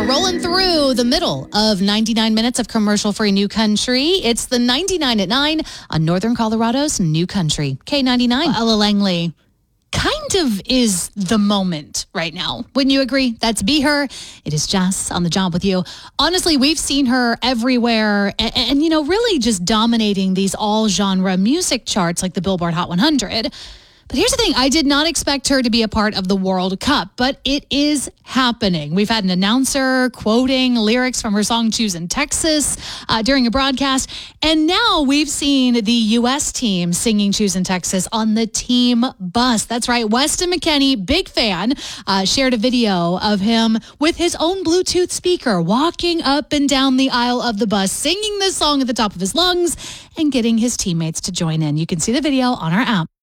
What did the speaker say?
rolling through the middle of 99 minutes of commercial-free New Country. It's the 99 at 9 on Northern Colorado's New Country. K99. Ella Langley kind of is the moment right now. Wouldn't you agree? That's Be Her. It is Jess on the job with you. Honestly, we've seen her everywhere and you know, really just dominating these all-genre music charts like the Billboard Hot 100. But here's the thing, I did not expect her to be a part of the World Cup, but it is happening. We've had an announcer quoting lyrics from her song Choosing Texas during a broadcast, and now we've seen the U.S. team singing Choosing Texas on the team bus. That's right, Weston McKennie, big fan, shared a video of him with his own Bluetooth speaker walking up and down the aisle of the bus, singing this song at the top of his lungs and getting his teammates to join in. You can see the video on our app.